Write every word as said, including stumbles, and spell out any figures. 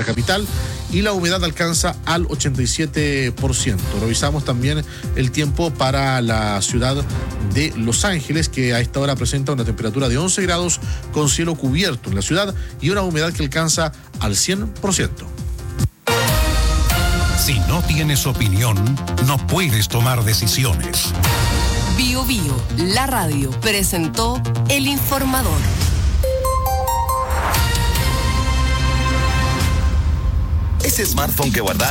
nuestra capital y la humedad alcanza al ochenta y siete por ciento. Revisamos también el tiempo para la ciudad de Los Ángeles, que a esta hora presenta una temperatura de once grados con cielo cubierto en la ciudad y una humedad que alcanza al cien por ciento. Si no tienes opinión, no puedes tomar decisiones. Bio Bio, la radio, presentó El Informador. Ese smartphone que guardas